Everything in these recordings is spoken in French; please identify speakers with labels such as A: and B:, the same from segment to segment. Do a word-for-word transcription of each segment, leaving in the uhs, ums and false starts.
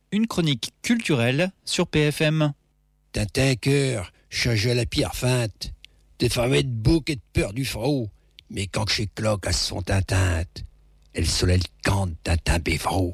A: une chronique culturelle sur P F M.
B: Tintin cœur, change la pierre feinte, t'es fameux de bouc et de peur du frau, mais quand que chez cloque à son tintinte, elle soleil le camp de Tintin Bévraud.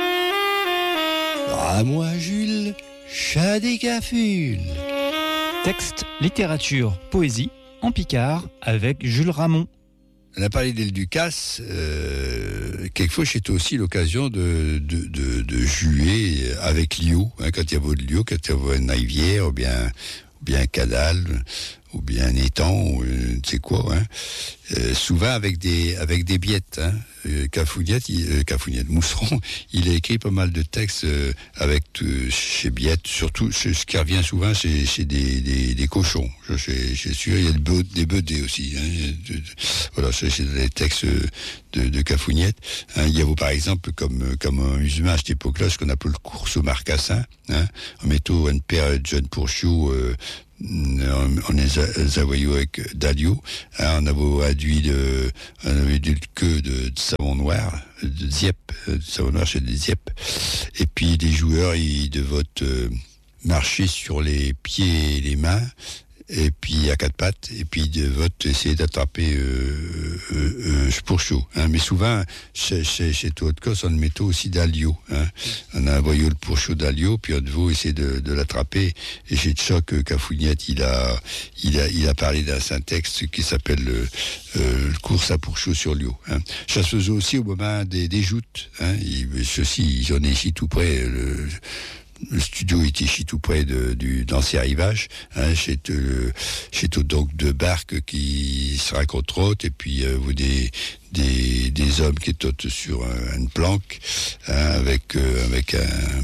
B: Ah moi Jules, chat des cafules.
A: Texte, littérature, poésie, en Picard, avec Jules Ramon.
C: On a parlé d'El Ducasse. Euh, quelquefois, j'ai aussi l'occasion de, de, de, de jouer avec Lio, hein, quand il y a votre Lio, quand il y a une rivière, ou bien, ou bien un canal, ou bien un étang, ou euh, tu sais quoi, hein. Euh, souvent avec des, avec des biettes, hein. Euh, Cafougnette, il, euh, Cafougnette, Mousseron, il a écrit pas mal de textes euh, avec euh, chez Biette, surtout ce qui revient souvent, c'est, c'est des, des, des cochons. Je suis, je suis sûr, il y a des, be- des bedés aussi. Hein. De, de, voilà, c'est, c'est des textes de, de Cafougnette. Hein. Il y a vous par exemple comme comme un musulman à cette époque-là, ce qu'on appelle le course au marcassin. Hein. En mettant une paire de jeunes pourchous. Euh, on les a voyou avec Dalio, hein, on avait adduit de, on avait du queue de, de savon noir, de Dieppe, de savon noir chez des Dieppe, et puis les joueurs, ils devaient euh, marcher sur les pieds et les mains, et puis à quatre pattes, et puis de vote essayer d'attraper euh, euh, euh, pour chaud. Hein. Mais souvent, chez, chez, chez Toadcos, on mettait aussi d'Alio. Hein. On a envoyé le pour chaud d'Alio, puis on devait essayer de, de l'attraper. Et chez Tchoc, Cafougnette, il a, il a, il a parlé d'un syntaxe qui s'appelle le, euh, le course à pour chaud sur Lio. Hein. Ça se faisait aussi au moment des, des joutes. Hein. Il, ceci, j'en ai ici tout près. Le, Le studio était ici tout près de, du d'ancien rivage, hein, chez euh, chez donc deux barques qui se racontent et puis euh, vous des des des hommes qui étaient sur un, une planque, hein, avec euh, avec un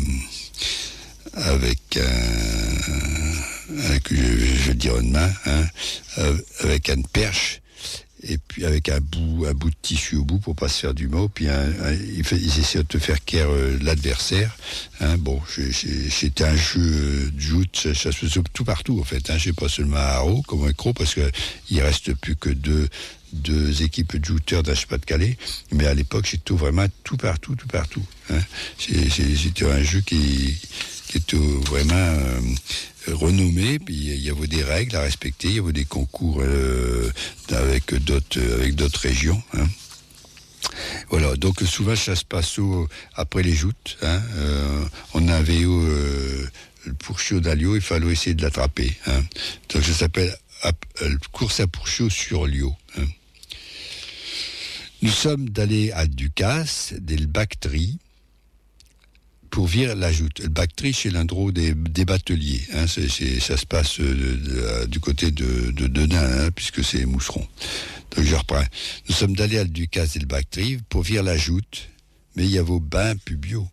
C: avec un, avec je, je veux dire une main, hein, avec une perche. Et puis avec un bout, un bout de tissu au bout pour pas se faire du mot. Puis un, un, ils, fait, ils essaient de te faire caire euh, l'adversaire. Hein, bon, j'ai, j'ai, c'était un jeu de joute, ça, ça se faisait tout partout en fait. Hein, j'ai pas seulement à Haro comme un croc parce que il reste plus que deux deux équipes de jouteurs d'H-Pas-de-Calais. Mais à l'époque, c'était vraiment tout partout, tout partout. Hein. C'est, c'est, c'était un jeu qui qui était vraiment euh, renommé, puis il y avait des règles à respecter, il y avait des concours euh, avec d'autres avec d'autres régions. Hein. Voilà, donc souvent ça se passe au, après les joutes. Hein. Euh, on avait eu euh, le pourchaud d'Alio, il fallait essayer de l'attraper. Hein. Donc ça s'appelle euh, course à pourchaud sur Lio. Hein. Nous sommes allés à Ducasse, del Bactrie, pour virer la joute. Le Bactrie, c'est l'endroit des, des bateliers. Hein, c'est, c'est, ça se passe de, de, de, du côté de, de Denain, hein, puisque c'est Mousseron. Donc je reprends. Nous sommes allés à Ducasse et le Bactrie pour virer la joute, mais il y a vos bains pubio.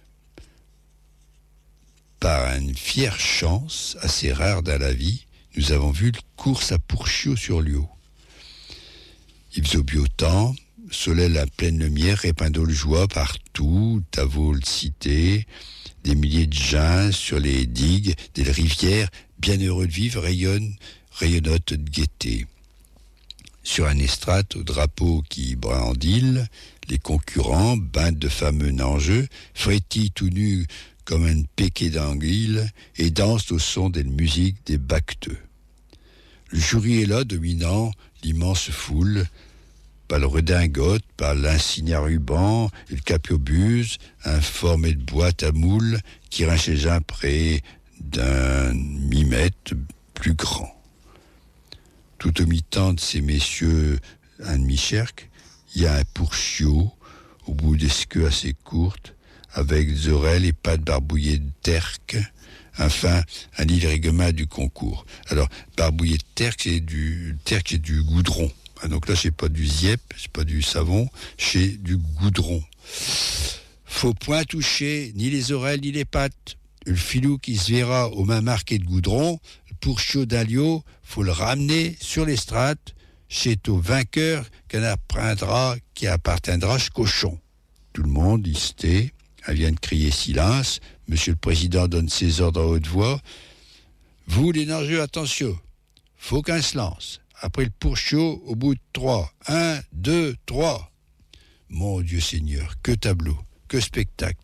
C: Par une fière chance, assez rare dans la vie, nous avons vu le course à pourchaud sur Lio. Il faisait beau temps, soleil à pleine lumière, répandant le joie partout, Tavo le cité, des milliers de gens sur les digues, des rivières, bien heureux de vivre, rayonnent, rayonnotent de gaieté. Sur un estrade au drapeau qui brandille, les concurrents, bandes de fameux nangeux, frétillent tout nus comme un péquet d'anguille et dansent au son des musiques des bacteux. Le jury est là, dominant l'immense foule, par le redingote, par l'insigne à ruban, et le capiobuse, informé de boîte à moules, qui rend chez un près d'un mi-mètre plus grand. Tout au mi-temps de ces messieurs, un demi-cercle, il y a un pourchiot, au bout des queues assez courtes, avec des oreilles et pattes barbouillées de terque, enfin, un irrégulement du concours. Alors, barbouillé de terque, c'est du, terque, c'est du goudron. Donc là, c'est pas du ziep, c'est pas du savon, c'est du goudron. Faut point toucher ni les oreilles ni les pattes. Le filou qui se verra aux mains marquées de goudron, le pourchaud d'Alio, faut le ramener sur l'estrade, c'est au vainqueur qu'en apprendra, qui appartiendra ce cochon. Tout le monde, il se tait, elle vient de crier silence. Monsieur le Président donne ses ordres à haute voix. Vous, les nageurs, attention, faut qu'un se lance. Après le pourchaud, au bout de trois. Un, deux, trois. Mon Dieu Seigneur, que tableau, que spectacle.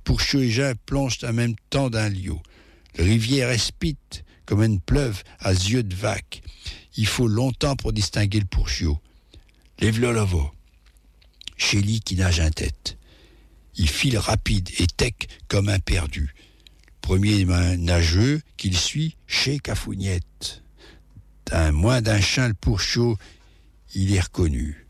C: Pourchaud et Jeun plongent en même temps dans l'eau. La rivière espite comme une pleuve à yeux de vaque. Il faut longtemps pour distinguer le pourchaud. Lève-le là-bas. Chélie qui nage en tête. Il file rapide et tec comme un perdu. Premier nageux qu'il suit, chez Cafougnette. D'un moins d'un chien le pourchaud, il est reconnu.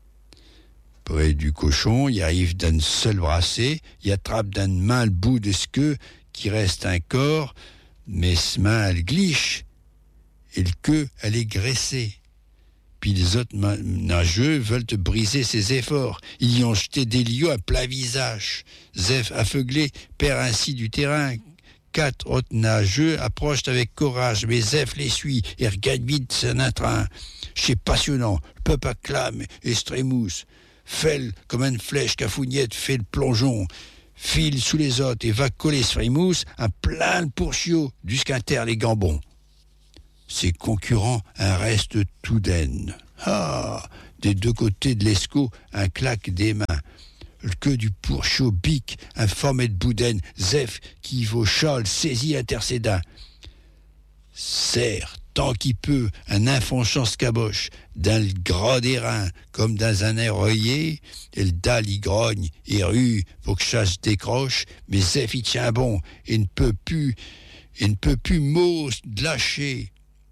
C: Près du cochon, il arrive d'une seule brassée, il attrape d'une main le bout de ce queue qui reste un corps, mais ce main elle gliche et le queue elle est graissée. Puis les autres nageux veulent briser ses efforts. Ils y ont jeté des liots à plat visage. Zef, aveuglé, perd ainsi du terrain. Quatre autres nageux approchent avec courage, mais Zef les suit et regagne vite son train. C'est passionnant. Le peuple acclame et strémousse. Fêle comme une flèche, Cafougnette fait le plongeon. File sous les autres et va coller Strémousse un plein le pourchaud jusqu'à terre les gambons. Ses concurrents un reste tout d'aine. Ah, des deux côtés de l'escaut, un claque des mains. Le queue du pourchaud bique, un formé de boudin. Zef, qui vaut châle, saisit intercédant. Serre, tant qu'il peut, un infonchant scaboche, dans le gras des reins, comme dans un air rayé, et le dalle y grogne, et rue, pour que chasse décroche, mais Zef y tient bon, et ne peut plus, et ne peut plus mot de lâcher.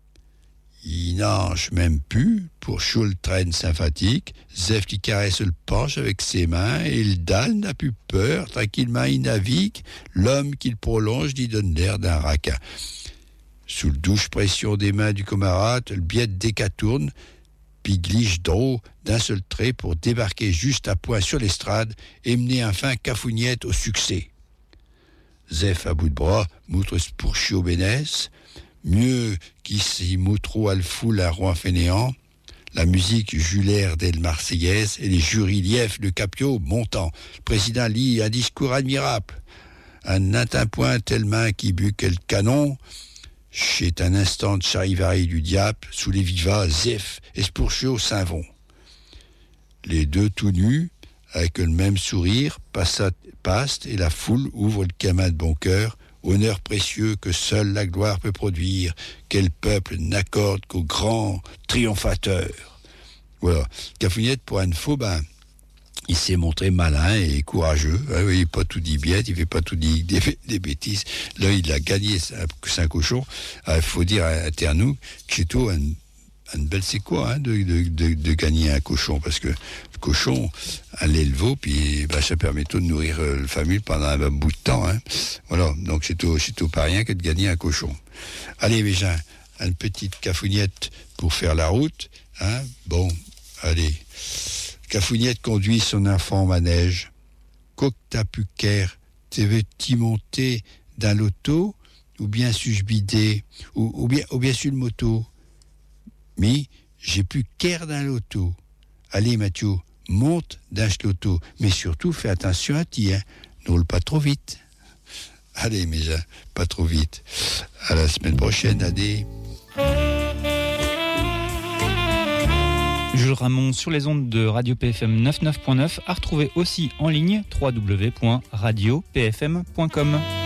C: Il nage même plus, pour Choul traîne sympathique, Zef qui caresse le penche avec ses mains, et le dalle n'a plus peur, tranquillement il navigue, l'homme qu'il prolonge lui donne l'air d'un raquin. Sous le douche pression des mains du camarade, le biette décatourne, puis gliche drôle d'un seul trait pour débarquer juste à point sur l'estrade et mener enfin Cafougnette au succès. Zef à bout de bras, moutre pourchaud bénesse, mieux qui s'y moutreau à le foule à roi fainéant, la musique julaire d'elle marseillaise et les jurys liefs de Capio montant. Le président lit un discours admirable. Un atteint point tellement qui but quel canon, chez un instant de charivari du diable, sous les vivats, Zef et Pourchaud s'en vont. Les deux tout nus, avec le même sourire, passent, passent et la foule ouvre le camin de bon cœur, honneur précieux que seule la gloire peut produire, quel peuple n'accorde qu'au grand triomphateur. Voilà. Cafougnette, pour un faux, ben, il s'est montré malin et courageux. Il n'est pas tout dit bien, il ne fait pas tout dit des, des bêtises. Là, il a gagné Saint-Cochon. Il faut dire à Ternou que c'est tout un, une belle c'est quoi hein, de, de, de, de gagner un cochon, parce que le cochon, à l'éleveau, puis ben, ça permet tout de nourrir euh, la famille pendant un bout de temps. Hein. Voilà, donc c'est tout, c'est tout pas rien que de gagner un cochon. Allez, mes gens, une petite Cafougnette pour faire la route. Hein. Bon, allez. Cafougnette conduit son enfant au manège. Coq t'as pu qu'air, t'es veux-tu monter dans l'auto, ou bien suis-je bidé, ou, ou bien, ou bien sur le moto. Mais j'ai plus qu'air dans l'auto. Allez, Mathieu, monte dans l'auto, mais surtout fais attention à ti, hein. Ne roule pas trop vite. Allez, mes gens, pas trop vite. À la semaine prochaine, allez.
A: Jules Ramon sur les ondes de Radio P F M quatre-vingt-neuf point neuf, à retrouver aussi en ligne w w w point radio p f m point com.